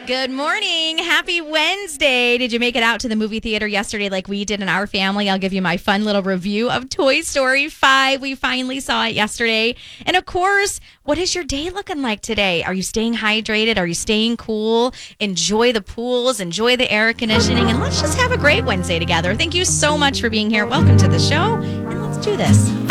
Good morning. Happy Wednesday. Did you make it out to the movie theater yesterday like we did in our family? I'll give you my fun little review of Toy Story 5. We finally saw it yesterday. And of course, what is your day looking like today? Are you staying hydrated? Are you staying cool? Enjoy the pools, enjoy the air conditioning, and let's just have a great Wednesday together. Thank you so much for being here. Welcome to the show, and let's do this.